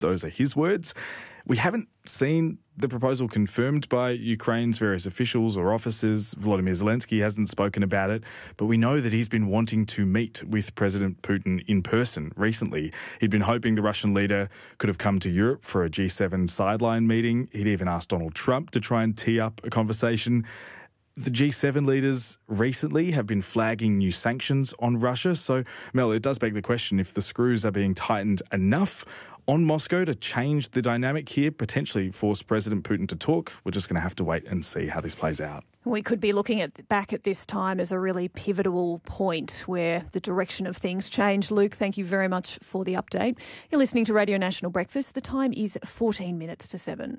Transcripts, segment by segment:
Those are his words. We haven't seen the proposal confirmed by Ukraine's various officials or officers. Volodymyr Zelensky hasn't spoken about it, but we know that he's been wanting to meet with President Putin in person recently. He'd been hoping the Russian leader could have come to Europe for a G7 sideline meeting. He'd even asked Donald Trump to try and tee up a conversation. The G7 leaders recently have been flagging new sanctions on Russia. So, Mel, it does beg the question if the screws are being tightened enough on Moscow to change the dynamic here, potentially force President Putin to talk. We're just going to have to wait and see how this plays out. We could be looking back at this time as a really pivotal point where the direction of things change. Luke, thank you very much for the update. You're listening to Radio National Breakfast. The time is 14 minutes to 7.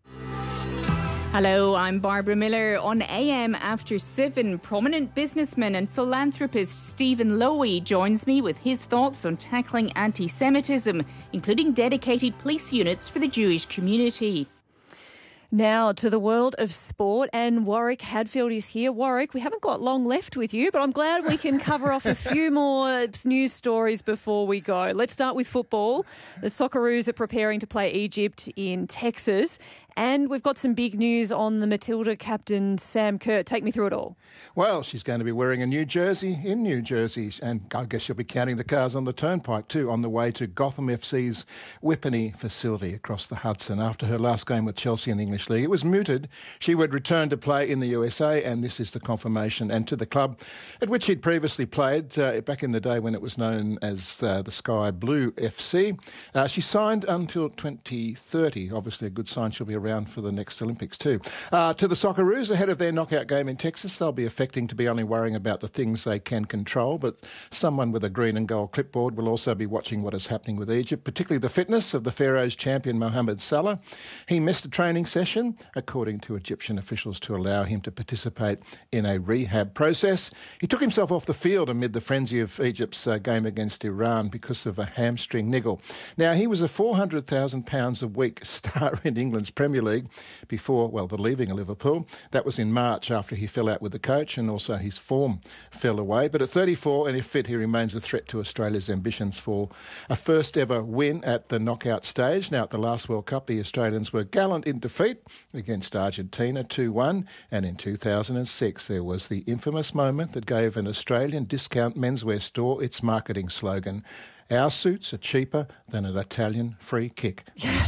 Hello, I'm Barbara Miller. On AM After 7, prominent businessman and philanthropist Stephen Lowy joins me with his thoughts on tackling anti-Semitism, including dedicated police units for the Jewish community. Now to the world of sport, and Warwick Hadfield is here. Warwick, we haven't got long left with you, but I'm glad we can cover off a few more news stories before we go. Let's start with football. The Socceroos are preparing to play Egypt in Texas. And we've got some big news on the Matilda captain, Sam Kerr. Take me through it all. Well, she's going to be wearing a new jersey in New Jersey. And I guess she'll be counting the cars on the turnpike too, on the way to Gotham FC's Whippany facility across the Hudson. After her last game with Chelsea in the English League, it was mooted she would return to play in the USA, and this is the confirmation. And to the club at which she'd previously played back in the day when it was known as the Sky Blue FC. She signed until 2030. Obviously a good sign she'll be around for the next Olympics too. To the Socceroos, ahead of their knockout game in Texas, they'll be affecting to be only worrying about the things they can control, but someone with a green and gold clipboard will also be watching what is happening with Egypt, particularly the fitness of the Pharaohs champion Mohamed Salah. He missed a training session, according to Egyptian officials, to allow him to participate in a rehab process. He took himself off the field amid the frenzy of Egypt's game against Iran because of a hamstring niggle. Now, he was a £400,000 a week star in England's Premier League before, the leaving of Liverpool. That was in March after he fell out with the coach and also his form fell away. But at 34, and if fit, he remains a threat to Australia's ambitions for a first ever win at the knockout stage. Now, at the last World Cup, the Australians were gallant in defeat against Argentina 2-1. And in 2006, there was the infamous moment that gave an Australian discount menswear store its marketing slogan: "Our suits are cheaper than an Italian free kick."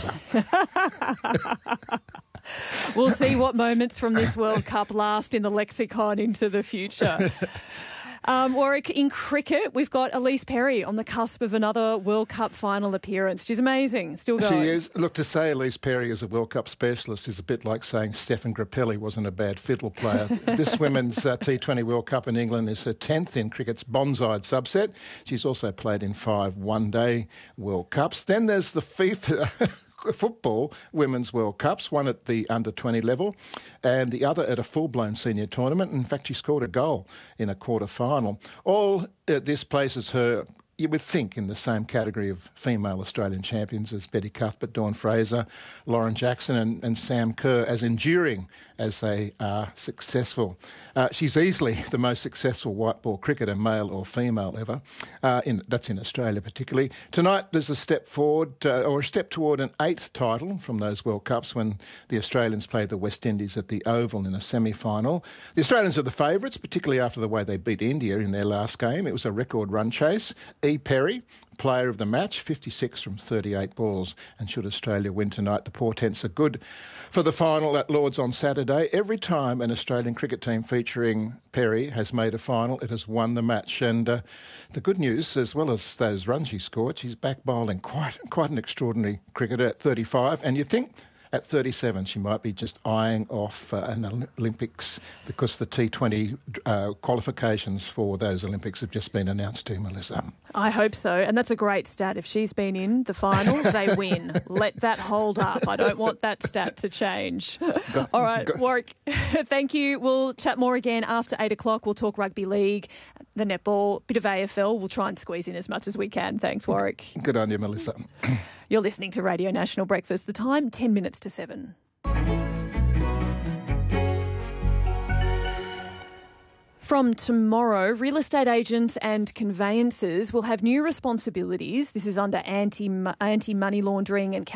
We'll see what moments from this World Cup last in the lexicon into the future. Warwick, in cricket, we've got Elise Perry on the cusp of another World Cup final appearance. She's amazing, still going. She is. Look, to say Elise Perry is a World Cup specialist is a bit like saying Stefan Grappelli wasn't a bad fiddle player. This Women's T20 World Cup in England is her 10th in cricket's Bonside subset. She's also played in 5 one-day World Cups. Then there's the FIFA football Women's World Cups, one at the under-20 level and the other at a full-blown senior tournament. In fact, she scored a goal in a quarter-final. All this places her, you would think, in the same category of female Australian champions as Betty Cuthbert, Dawn Fraser, Lauren Jackson and Sam Kerr, as enduring as they are successful. She's easily the most successful white ball cricketer, male or female, ever. That's in Australia particularly. Tonight there's a step forward, or a step toward an 8th title from those World Cups when the Australians played the West Indies at the Oval in a semi-final. The Australians are the favourites, particularly after the way they beat India in their last game. It was a record run chase. E. Perry, player of the match, 56 from 38 balls. And should Australia win tonight, the portents are good for the final at Lords on Saturday. Every time an Australian cricket team featuring Perry has made a final, it has won the match. And the good news, as well as those runs she scored, she's back bowling. Quite an extraordinary cricketer at 35. And you think at 37, she might be just eyeing off an Olympics because the T20 qualifications for those Olympics have just been announced too, Melissa. I hope so. And that's a great stat. If she's been in the final, they win. Let that hold up. I don't want that stat to change. All right, Warwick, thank you. We'll chat more again after 8 o'clock. We'll talk rugby league, the netball, bit of AFL. We'll try and squeeze in as much as we can. Thanks, Warwick. Good on you, Melissa. You're listening to Radio National Breakfast. The time, 10 minutes to 7. From tomorrow, real estate agents and conveyancers will have new responsibilities. This is under anti-money laundering and